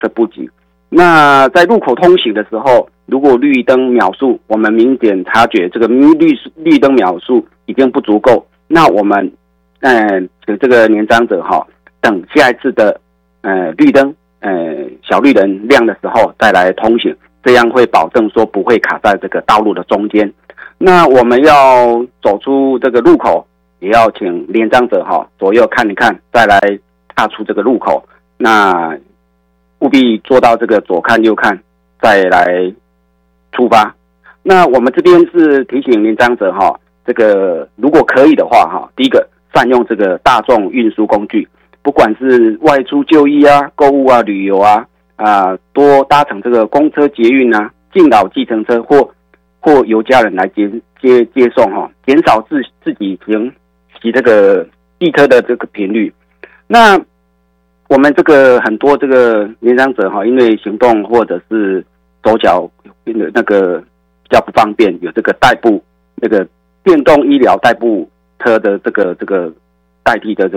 的布局。那在路口通行的时候，如果绿灯秒数我们明显察觉这个绿灯秒数已经不足够，那我们请这个年长者等下一次的绿灯小绿人亮的时候再来通行，这样会保证说不会卡在这个道路的中间。那我们要走出这个路口，也要请年长者左右看一看，再来踏出这个路口。那务必做到这个左看右看，再来出发。那我们这边是提醒年长者这个如果可以的话第一个善用这个大众运输工具，不管是外出就医购物旅游多搭乘这个公车捷运敬老计程车或由家人来接送减少自己骑这个汽车的这个频率。那我们这个很多这个年长者因为行动或者是手脚那个比较不方便，有这个代步那个电动医疗代步车的这个代替的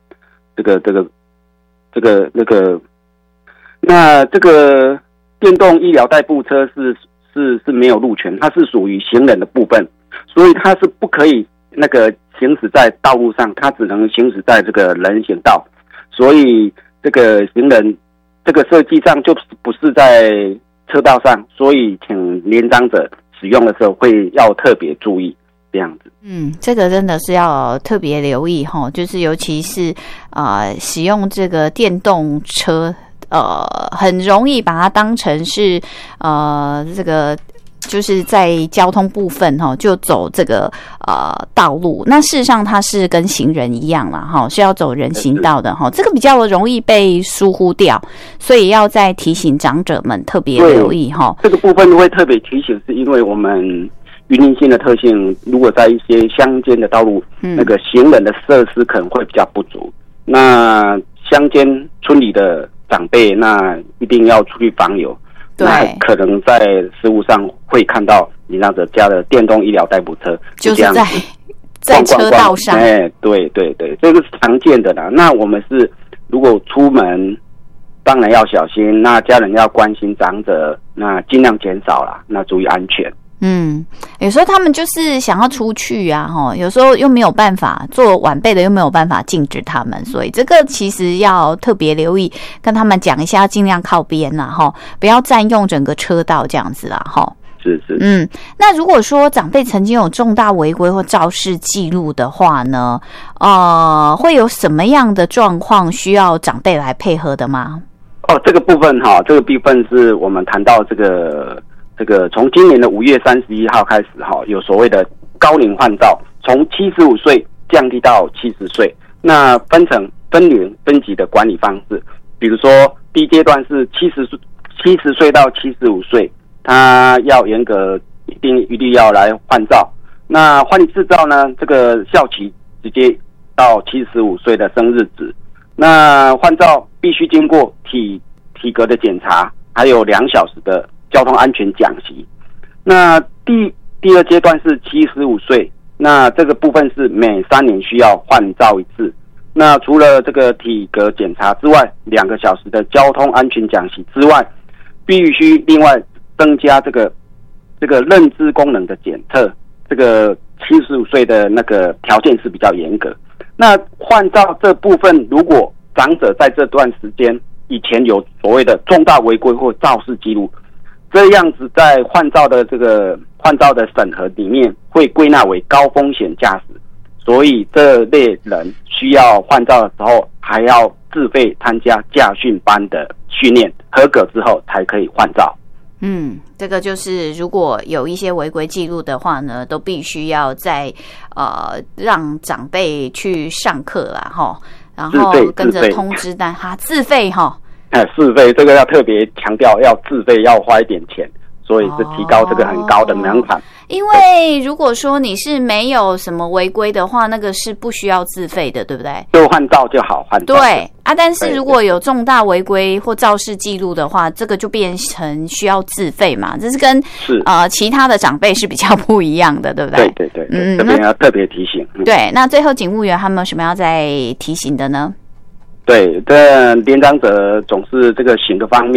那这个电动医疗代步车是没有路权，它是属于行人的部分，所以它是不可以那个行驶在道路上，它只能行驶在这个人行道。所以这个行人这个设计上就不是在车道上，所以请年长者使用的时候会要特别注意这样子。 这个真的是要特别留意就是尤其是使用这个电动车很容易把它当成是这个就是在交通部分就走这个道路，那事实上它是跟行人一样啦是要走人行道的这个比较容易被疏忽掉，所以要再提醒长者们特别留意这个部分会特别提醒，是因为我们云林县的特性，如果在一些乡间的道路那个行人的设施可能会比较不足，那乡间村里的长辈那一定要出去访友，那可能在实务上会看到年长者家的电动医疗代步车就是在车道上。 对，这个是常见的啦。那我们是如果出门当然要小心，那家人要关心长者，那尽量减少啦，那注意安全。 有时候他们就是想要出去有时候又没有办法，做晚辈的又没有办法禁止他们，所以这个其实要特别留意，跟他们讲一下，尽量靠边不要占用整个车道这样子啦是。 那如果说长辈曾经有重大违规或肇事记录的话呢，会有什么样的状况需要长辈来配合的吗？ 这个部分是我们谈到这个从今年的5月31号开始有所谓的高龄换照，从75岁降低到70岁，那分龄分级的管理方式，比如说第一阶段是70岁到75岁，他要严格一律要来换照。那换一次照呢，这个效期直接到75岁的生日止。那换照必须经过体格的检查，还有2小时的交通安全讲习。那第二阶段是75岁，那这个部分是每3年需要换照一次。那除了这个体格检查之外，2个小时的交通安全讲习之外，必须另外增加这个认知功能的检测。这个75岁的那个条件是比较严格。那换照这部分，如果长者在这段时间以前有所谓的重大违规或肇事记录，这样子在换照的审核里面会归纳为高风险驾驶，所以这类人需要换照的时候还要自费参加驾训班的训练，合格之后才可以换照。 这个就是如果有一些违规记录的话呢，都必须要在让长辈去上课啦然后跟着通知单自费自费这个要特别强调，要自费，要花一点钱，所以是提高这个很高的门槛。 因为如果说你是没有什么违规的话，那个是不需要自费的，对不对？ 就换照就好，换照。 对但是如果有重大违规或肇事记录的话，这个就变成需要自费嘛，这是跟其他的长辈是比较不一样的，对不对？ 对，这边要特别提醒。 对，那最后警务员他们有什么要再提醒的呢？ 对，这年长者总是这个行的方面